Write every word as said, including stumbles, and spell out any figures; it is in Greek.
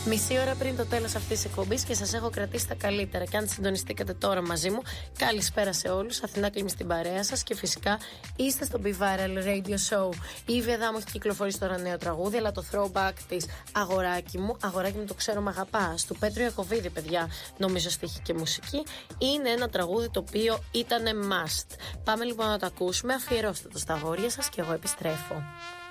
Μισή ώρα πριν το τέλος αυτής της εκπομπής και σας έχω κρατήσει τα καλύτερα. Και αν συντονιστήκατε τώρα μαζί μου, καλησπέρα σε όλους. Αθηνά Κλίμη στην παρέα σας και φυσικά είστε στο Be Viral Radio Show. Η Βεδά μου έχει κυκλοφορήσει τώρα νέο τραγούδι, αλλά το throwback της Αγοράκι μου, Αγοράκι μου το ξέρω μ' αγαπάς, του Πέτρου Ιακωβίδη, παιδιά, νομίζω στίχη και μουσική, είναι ένα τραγούδι το οποίο ήταν must. Πάμε λοιπόν να το ακούσουμε, αφιερώστε το στα αγόρια σας και εγώ επιστρέφω.